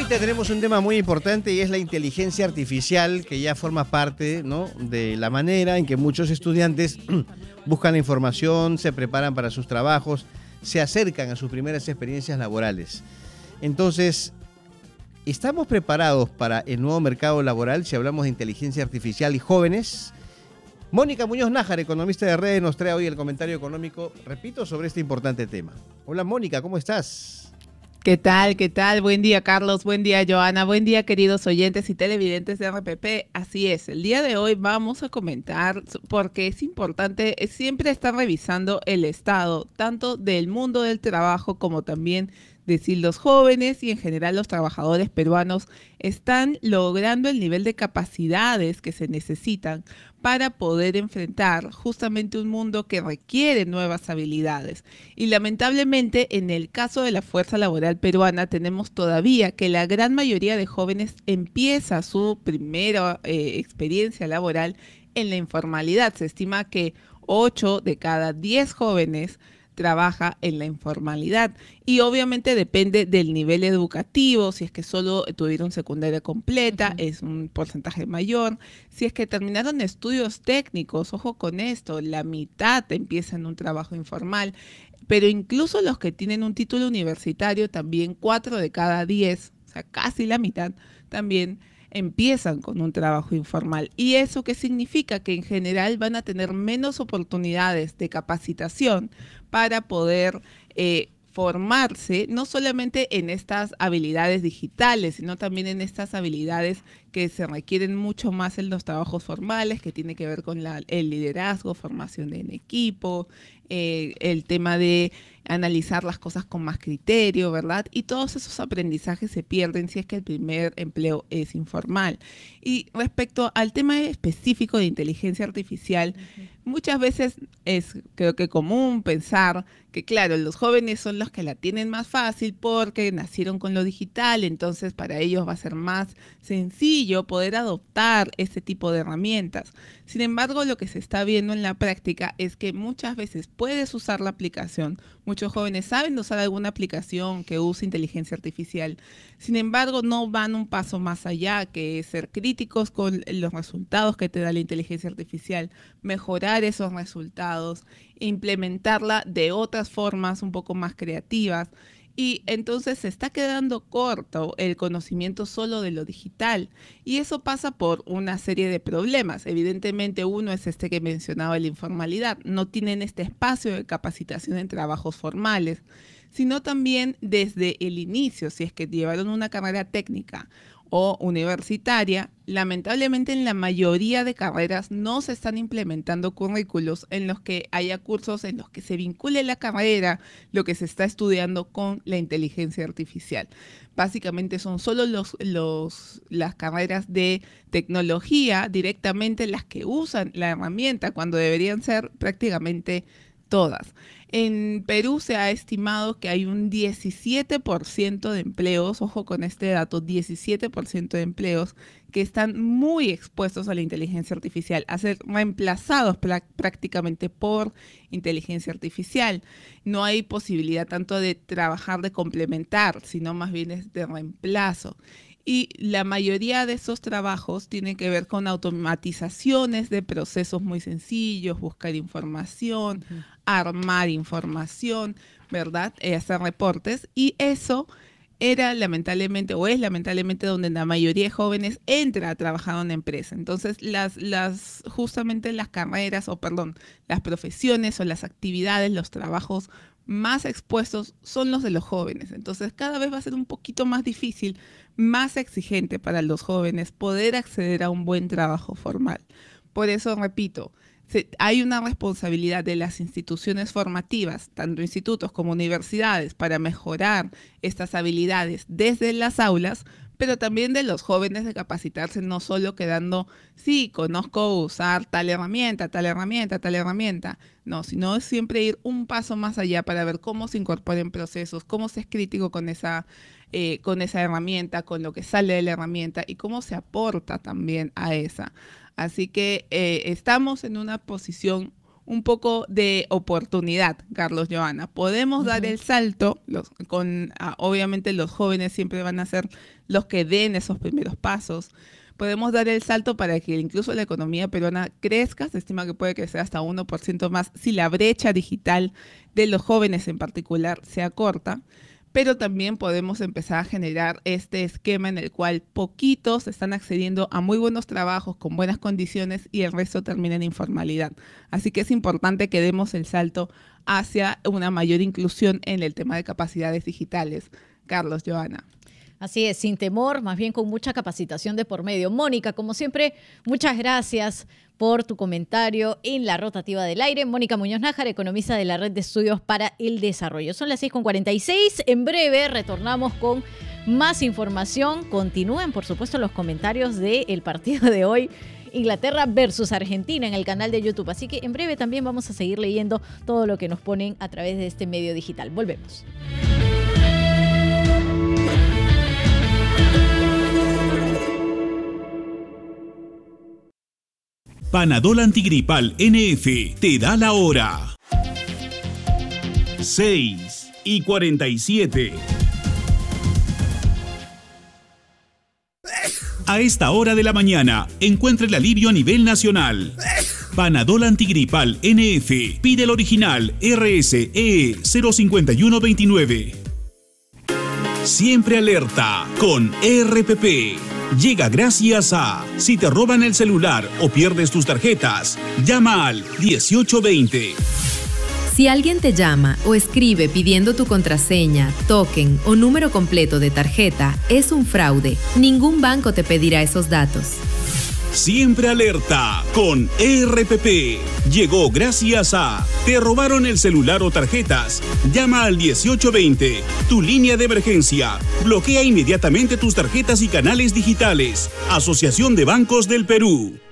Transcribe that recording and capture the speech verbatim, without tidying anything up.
Ahorita tenemos un tema muy importante y es la inteligencia artificial, que ya forma parte, ¿no?, de la manera en que muchos estudiantes buscan la información, se preparan para sus trabajos, se acercan a sus primeras experiencias laborales. Entonces, ¿estamos preparados para el nuevo mercado laboral si hablamos de inteligencia artificial y jóvenes? Mónica Muñoz Nájar, economista de Redes, nos trae hoy el comentario económico, repito, sobre este importante tema. Hola Mónica, ¿cómo estás? ¿Qué tal? ¿Qué tal? Buen día, Carlos. Buen día, Joana. Buen día, queridos oyentes y televidentes de R P P. Así es, el día de hoy vamos a comentar, porque es importante siempre estar revisando el estado, tanto del mundo del trabajo como también de si los jóvenes y en general los trabajadores peruanos están logrando el nivel de capacidades que se necesitan para poder enfrentar justamente un mundo que requiere nuevas habilidades. Y lamentablemente, en el caso de la fuerza laboral peruana, tenemos todavía que la gran mayoría de jóvenes empieza su primera eh, experiencia laboral en la informalidad. Se estima que ocho de cada diez jóvenes trabaja en la informalidad y obviamente depende del nivel educativo. Si es que solo tuvieron secundaria completa, uh-huh, es un porcentaje mayor. Si es que terminaron estudios técnicos, ojo con esto, la mitad empieza en un trabajo informal, pero incluso los que tienen un título universitario, también cuatro de cada diez, o sea, casi la mitad, también empiezan con un trabajo informal. ¿Y eso qué significa? Que en general van a tener menos oportunidades de capacitación para poder eh, formarse, no solamente en estas habilidades digitales, sino también en estas habilidades que se requieren mucho más en los trabajos formales, que tiene que ver con la, el liderazgo, formación en equipo, eh, el tema de analizar las cosas con más criterio, ¿verdad? Y todos esos aprendizajes se pierden si es que el primer empleo es informal. Y respecto al tema específico de inteligencia artificial, uh-huh, muchas veces es, creo que común pensar que, claro, los jóvenes son los que la tienen más fácil porque nacieron con lo digital, entonces para ellos va a ser más sencillo poder adoptar este tipo de herramientas. Sin embargo, lo que se está viendo en la práctica es que muchas veces puedes usar la aplicación. Muchos jóvenes saben usar alguna aplicación que use inteligencia artificial. Sin embargo, no van un paso más allá, que es ser críticos con los resultados que te da la inteligencia artificial, mejorar esos resultados, implementarla de otras formas un poco más creativas. Y entonces se está quedando corto el conocimiento solo de lo digital. Y eso pasa por una serie de problemas. Evidentemente, uno es este que mencionaba, la informalidad. No tienen este espacio de capacitación en trabajos formales, sino también desde el inicio, si es que llevaron una carrera técnica o universitaria, lamentablemente en la mayoría de carreras no se están implementando currículos en los que haya cursos en los que se vincule la carrera, lo que se está estudiando, con la inteligencia artificial. Básicamente son solo los, los, las carreras de tecnología directamente las que usan la herramienta, cuando deberían ser prácticamente todas. En Perú se ha estimado que hay un diecisiete por ciento de empleos, ojo con este dato, diecisiete por ciento de empleos que están muy expuestos a la inteligencia artificial, a ser reemplazados prácticamente por inteligencia artificial. No hay posibilidad tanto de trabajar de complementar, sino más bien es de reemplazo. Y la mayoría de esos trabajos tienen que ver con automatizaciones de procesos muy sencillos, buscar información, uh-huh, armar información, ¿verdad? Eh, hacer reportes. Y eso era lamentablemente, o es lamentablemente, donde la mayoría de jóvenes entra a trabajar en una empresa. Entonces, las, las, justamente las carreras, o perdón, las profesiones o las actividades, los trabajos más expuestos son los de los jóvenes. Entonces, cada vez va a ser un poquito más difícil, más exigente para los jóvenes poder acceder a un buen trabajo formal. Por eso, repito, se, hay una responsabilidad de las instituciones formativas, tanto institutos como universidades, para mejorar estas habilidades desde las aulas, pero también de los jóvenes de capacitarse, no solo quedando, sí, conozco usar tal herramienta, tal herramienta, tal herramienta, no, sino siempre ir un paso más allá para ver cómo se incorporan procesos, cómo se es crítico con esa, eh, con esa herramienta, con lo que sale de la herramienta y cómo se aporta también a esa. Así que eh, estamos en una posición un poco de oportunidad, Carlos, Joana. Podemos uh-huh. dar el salto, los, con ah, obviamente los jóvenes siempre van a ser los que den esos primeros pasos. Podemos dar el salto para que incluso la economía peruana crezca, se estima que puede crecer hasta uno por ciento más si la brecha digital de los jóvenes en particular se acorta, pero también podemos empezar a generar este esquema en el cual poquitos están accediendo a muy buenos trabajos con buenas condiciones y el resto termina en informalidad. Así que es importante que demos el salto hacia una mayor inclusión en el tema de capacidades digitales. Carlos, Joana. Así es, sin temor, más bien con mucha capacitación de por medio. Mónica, como siempre, muchas gracias por tu comentario en la rotativa del aire. Mónica Muñoz Nájar, economista de la Red de Estudios para el Desarrollo. Son las seis con cuarenta y seis. En breve retornamos con más información. Continúen, por supuesto, los comentarios del partido de hoy. Inglaterra versus Argentina en el canal de YouTube. Así que en breve también vamos a seguir leyendo todo lo que nos ponen a través de este medio digital. Volvemos. Panadol Antigripal N F te da la hora. seis y cuarenta y siete. A esta hora de la mañana, encuentra el alivio a nivel nacional. Panadol Antigripal N F. Pide el original R S E cero cinco uno dos nueve. Siempre alerta con R P P. Llega gracias a, si te roban el celular o pierdes tus tarjetas, llama al dieciocho veinte. Si alguien te llama o escribe pidiendo tu contraseña, token o número completo de tarjeta, es un fraude. Ningún banco te pedirá esos datos. Siempre alerta con R P P. Llegó gracias a, te robaron el celular o tarjetas. Llama al dieciocho veinte, tu línea de emergencia. Bloquea inmediatamente tus tarjetas y canales digitales. Asociación de Bancos del Perú.